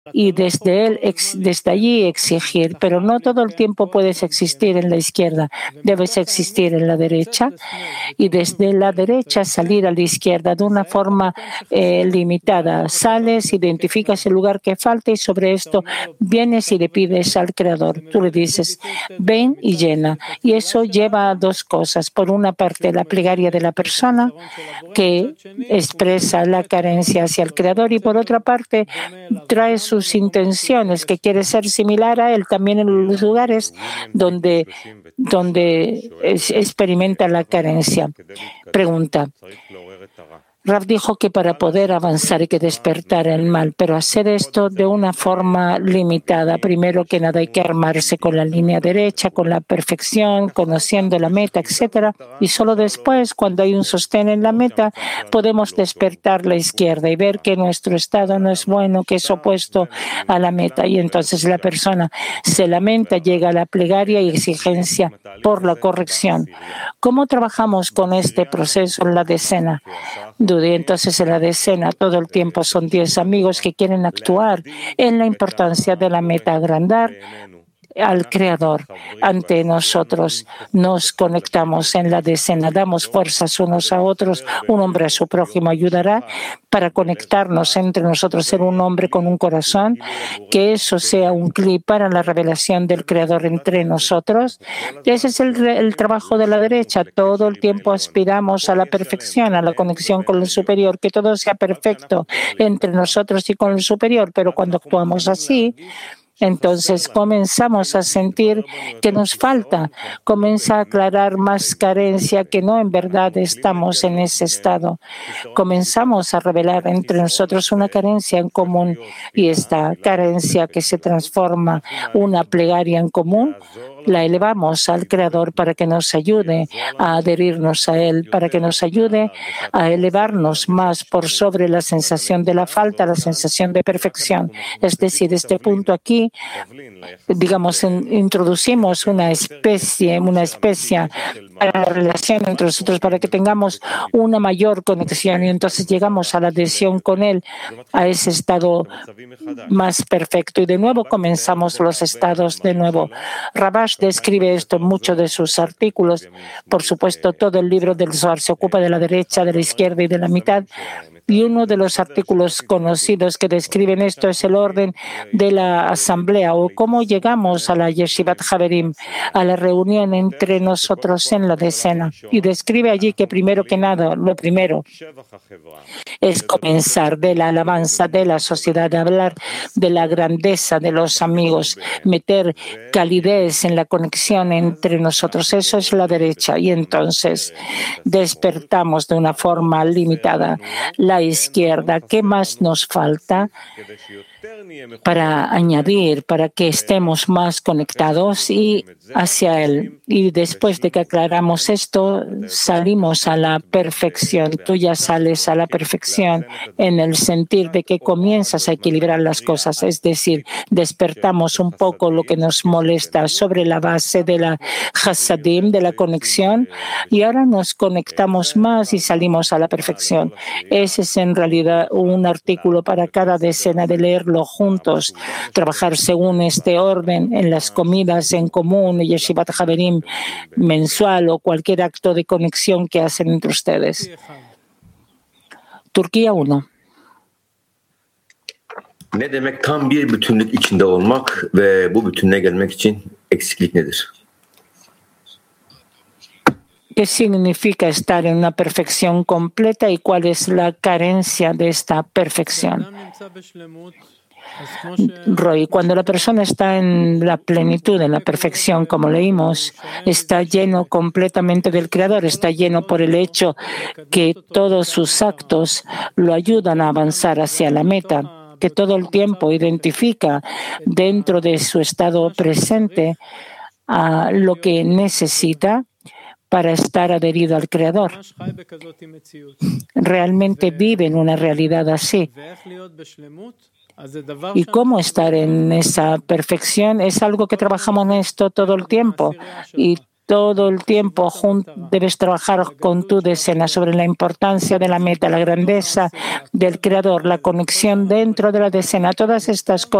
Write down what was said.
y desde allí exigir, pero no todo el tiempo puedes existir en la izquierda, debes existir en la derecha y desde la derecha salir a la izquierda de una forma limitada. Sales, identificas el lugar que falta y sobre esto vienes y le pides al Creador. Tú le dices, ven y llena. Y eso lleva a dos cosas. Por una parte, la plegaria de la persona que expresa la carencia hacia el Creador y por otra parte, trae sus intenciones, que quiere ser similar a él también en los lugares donde experimenta la carencia. Pregunta. Rav dijo que para poder avanzar hay que despertar el mal, pero hacer esto de una forma limitada. Primero que nada hay que armarse con la línea derecha, con la perfección, conociendo la meta, etcétera. Y solo después, cuando hay un sostén en la meta, podemos despertar la izquierda y ver que nuestro estado no es bueno, que es opuesto a la meta. Y entonces la persona se lamenta, llega a la plegaria y exigencia por la corrección. ¿Cómo trabajamos con este proceso en la decena? Entonces, en la decena todo el tiempo son 10 amigos que quieren actuar en la importancia de la meta, agrandar al Creador ante nosotros. Nos conectamos en la decena, damos fuerzas unos a otros, un hombre a su prójimo ayudará para conectarnos entre nosotros, ser un hombre con un corazón, que eso sea un clip para la revelación del Creador entre nosotros. Ese es el trabajo de la derecha. Todo el tiempo aspiramos a la perfección, a la conexión con el superior, que todo sea perfecto entre nosotros y con el superior, pero cuando actuamos así, entonces comenzamos a sentir que nos falta, comienza a aclarar más carencia, que no en verdad estamos en ese estado. Comenzamos a revelar entre nosotros una carencia en común y esta carencia que se transforma una plegaria en común, la elevamos al Creador para que nos ayude a adherirnos a Él, para que nos ayude a elevarnos más por sobre la sensación de la falta, la sensación de perfección. Es decir, este punto aquí, digamos, introducimos una especia para la relación entre nosotros, para que tengamos una mayor conexión y entonces llegamos a la adhesión con Él, a ese estado más perfecto. Y de nuevo comenzamos los estados de nuevo. Rabash describe esto en muchos de sus artículos. Por supuesto, todo el libro del Zohar se ocupa de la derecha, de la izquierda y de la mitad. Y uno de los artículos conocidos que describen esto es el orden de la asamblea o cómo llegamos a la Yeshivat Haverim, a la reunión entre nosotros en la decena. Y describe allí que primero que nada, lo primero es comenzar de la alabanza de la sociedad, de hablar de la grandeza de los amigos, meter calidez en la conexión entre nosotros. Eso es la derecha. Y entonces despertamos de una forma limitada la izquierda. ¿Qué más nos falta para añadir, para que estemos más conectados y hacia Él? Y después de que aclaramos esto, salimos a la perfección. Tú ya sales a la perfección en el sentir de que comienzas a equilibrar las cosas, es decir, despertamos un poco lo que nos molesta sobre la base de la Hasadim, de la conexión, y ahora nos conectamos más y salimos a la perfección. Ese es en realidad un artículo para cada decena de leerlo juntos, trabajar según este orden en las comidas en común, Yeshivat Haverim mensual o cualquier acto de conexión que hacen entre ustedes. Turquía 1. Ne demek tam bir bütünlük içinde olmak ve bu bütünlüğe gelmek için eksiklik nedir? ¿Qué significa estar en una perfección completa y cuál es la carencia de esta perfección? Roy, cuando la persona está en la plenitud, en la perfección, como leímos, está lleno completamente del Creador, está lleno por el hecho que todos sus actos lo ayudan a avanzar hacia la meta, que todo el tiempo identifica dentro de su estado presente a lo que necesita para estar adherido al Creador. Realmente vive en una realidad así. ¿Y cómo estar en esa perfección? Es algo que trabajamos en esto todo el tiempo y todo el tiempo debes trabajar con tu decena sobre la importancia de la meta, la grandeza del creador, la conexión dentro de la decena, todas estas cosas